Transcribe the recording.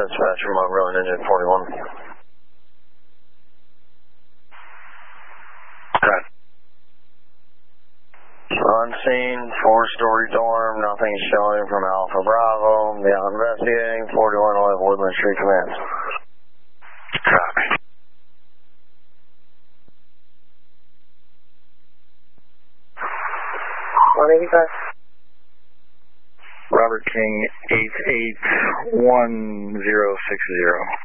dispatcher, Monroe, engine 41. Good. On scene, 4-story dorm, nothing showing from Alpha Bravo. Beyond investigating, 41 Olive Woodland Street Command. Copy. Robert King 881060.